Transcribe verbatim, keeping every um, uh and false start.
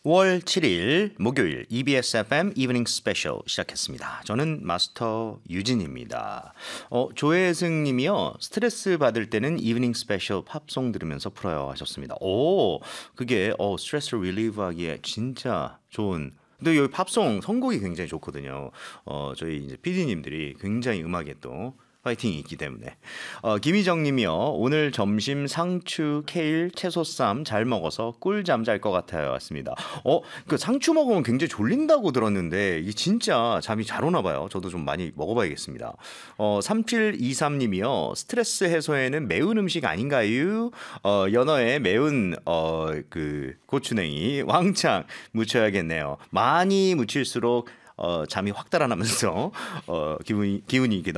오월 칠일 목요일 이비에스 에프엠 이브닝 스페셜 시작했습니다. 저는 마스터 유진입니다. 어, 조혜승 님이요. 스트레스 받을 때는 이브닝 스페셜 팝송 들으면서 풀어요 하셨습니다. 오, 그게 어, 스트레스 릴리브 하기에 진짜 좋은. 근데 여기 팝송 선곡이 굉장히 좋거든요. 어, 저희 이제 피디님들이 굉장히 음악에 또 파이팅이 있기 때문에. 어, 김희정 님이요. 오늘 점심 상추, 케일, 채소쌈 잘 먹어서 꿀잠 잘 것 같아요. 왔습니다. 어, 그 상추 먹으면 굉장히 졸린다고 들었는데 이게 진짜 잠이 잘 오나 봐요. 저도 좀 많이 먹어봐야겠습니다. 어, 삼칠이삼 님이요. 스트레스 해소에는 매운 음식 아닌가요? 어, 연어에 매운 어, 그 고추냉이 왕창 묻혀야겠네요. 많이 묻힐수록 어, 잠이 확 달아나면서 어, 기분이 기운이 이게